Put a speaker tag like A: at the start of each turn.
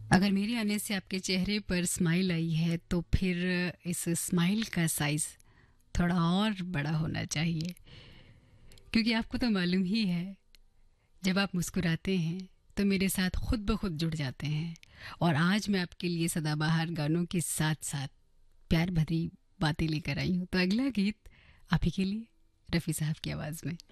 A: अगर मेरे आने से आपके चेहरे पर स्माइल आई है तो फिर इस स्माइल का साइज़ थोड़ा और बड़ा होना चाहिए, क्योंकि आपको तो मालूम ही है, जब आप मुस्कुराते हैं तो मेरे साथ खुद ब खुद जुड़ जाते हैं। और आज मैं आपके लिए सदाबहार गानों के साथ साथ प्यार भरी बातें लेकर आई हूँ। तो अगला गीत आप ही के लिए, रफ़ी साहब की आवाज़ में।